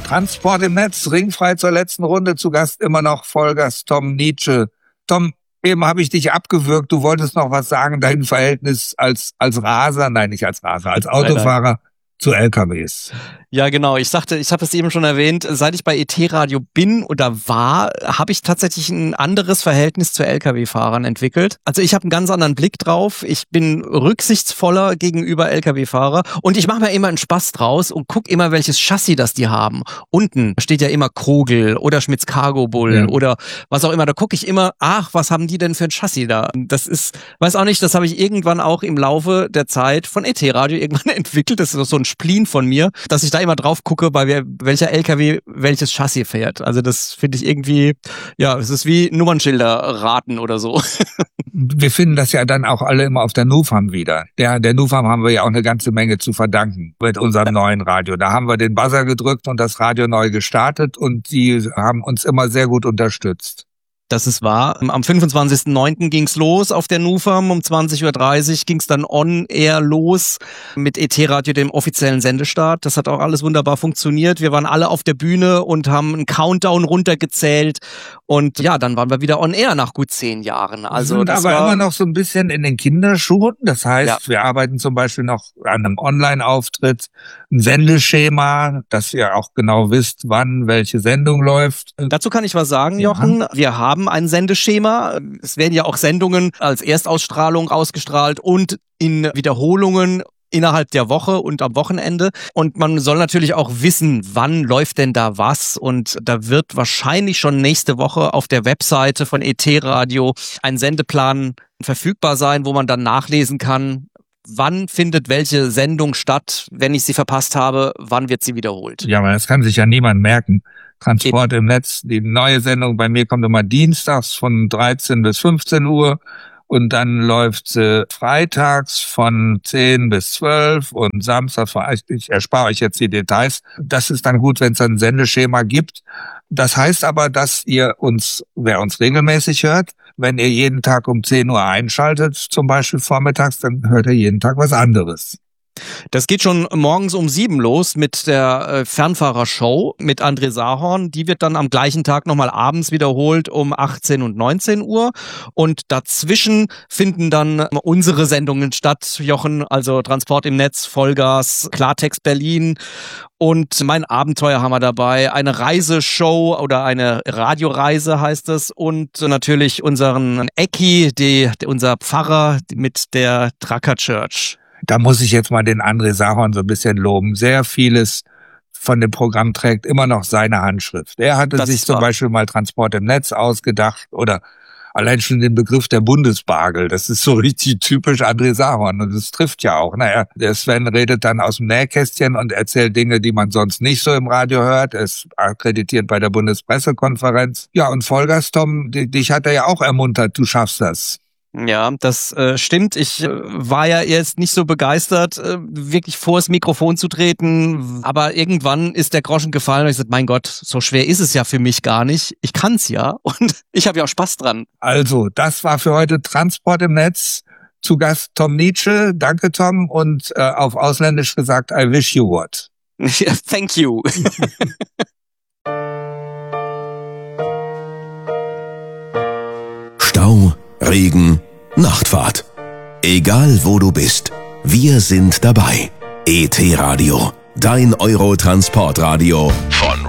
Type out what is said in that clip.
Transport im Netz, ringfrei zur letzten Runde, zu Gast immer noch Vollgas Tom Nietzsche. Tom, eben habe ich dich abgewürgt, du wolltest noch was sagen, dein Verhältnis als Raser, nein, nicht als Raser, als Autofahrer zu LKWs. Ja, genau. Ich habe es eben schon erwähnt, seit ich bei ET-Radio bin oder war, habe ich tatsächlich ein anderes Verhältnis zu Lkw-Fahrern entwickelt. Also ich habe einen ganz anderen Blick drauf. Ich bin rücksichtsvoller gegenüber Lkw-Fahrer und ich mache mir immer einen Spaß draus und guck immer, welches Chassis das die haben. Unten steht ja immer Kogel oder Schmitz Cargo Bull oder was auch immer. Da gucke ich immer, was haben die denn für ein Chassis da? Das ist, weiß auch nicht, das habe ich irgendwann auch im Laufe der Zeit von ET-Radio irgendwann entwickelt. Das ist so ein Spleen von mir, dass ich da immer drauf gucke, bei welcher LKW welches Chassis fährt. Also das finde ich irgendwie, es ist wie Nummernschilder raten oder so. Wir finden das ja dann auch alle immer auf der NuFAM wieder. Der NuFAM haben wir ja auch eine ganze Menge zu verdanken mit unserem neuen Radio. Da haben wir den Buzzer gedrückt und das Radio neu gestartet und die haben uns immer sehr gut unterstützt. Das ist wahr. Am 25.09. ging's los auf der NuFAM. Um 20.30 Uhr ging's dann on-air los mit ET-Radio, dem offiziellen Sendestart. Das hat auch alles wunderbar funktioniert. Wir waren alle auf der Bühne und haben einen Countdown runtergezählt. Und dann waren wir wieder on-air nach gut 10 Jahren. Also sind aber immer noch so ein bisschen in den Kinderschuhen. Das heißt, wir arbeiten zum Beispiel noch an einem Online-Auftritt, ein Sendeschema, dass ihr auch genau wisst, wann welche Sendung läuft. Dazu kann ich was sagen, Jochen. Wir haben ein Sendeschema. Es werden ja auch Sendungen als Erstausstrahlung ausgestrahlt und in Wiederholungen innerhalb der Woche und am Wochenende. Und man soll natürlich auch wissen, wann läuft denn da was. Und da wird wahrscheinlich schon nächste Woche auf der Webseite von ET-Radio ein Sendeplan verfügbar sein, wo man dann nachlesen kann, wann findet welche Sendung statt, wenn ich sie verpasst habe, wann wird sie wiederholt. Ja, aber das kann sich ja niemand merken. Transport im Netz, die neue Sendung bei mir kommt immer dienstags von 13 bis 15 Uhr und dann läuft sie freitags von 10 bis 12 und samstags, ich erspare euch jetzt die Details. Das ist dann gut, wenn es ein Sendeschema gibt. Das heißt aber, dass wer uns regelmäßig hört, wenn ihr jeden Tag um 10 Uhr einschaltet, zum Beispiel vormittags, dann hört ihr jeden Tag was anderes. Das geht schon morgens um 7 los mit der Fernfahrershow mit André Sahorn. Die wird dann am gleichen Tag nochmal abends wiederholt um 18 und 19 Uhr. Und dazwischen finden dann unsere Sendungen statt, Jochen, also Transport im Netz, Vollgas, Klartext Berlin. Und mein Abenteuer haben wir dabei, eine Reiseshow oder eine Radioreise heißt es und natürlich unseren Ecki, unser Pfarrer mit der Tracker Church. Da muss ich jetzt mal den André Sahorn so ein bisschen loben. Sehr vieles von dem Programm trägt immer noch seine Handschrift. Er hatte sich zum Beispiel mal Transport im Netz ausgedacht oder allein schon den Begriff der Bundesbargel. Das ist so richtig typisch André Sahorn und das trifft ja auch. Der Sven redet dann aus dem Nähkästchen und erzählt Dinge, die man sonst nicht so im Radio hört. Er ist akkreditiert bei der Bundespressekonferenz. Ja, und Vollgas, Tom, dich hat er ja auch ermuntert, du schaffst das. Ja, das stimmt. Ich war ja erst nicht so begeistert, wirklich vor das Mikrofon zu treten. Aber irgendwann ist der Groschen gefallen und ich sagte, mein Gott, so schwer ist es ja für mich gar nicht. Ich kann's ja und ich habe ja auch Spaß dran. Also, das war für heute Transport im Netz. Zu Gast Tom Nietzsche. Danke, Tom. Und auf Ausländisch gesagt, I wish you what. Thank you. Stau, Regen, Nachtfahrt. Egal wo du bist, wir sind dabei. ET-Radio, dein Eurotransportradio von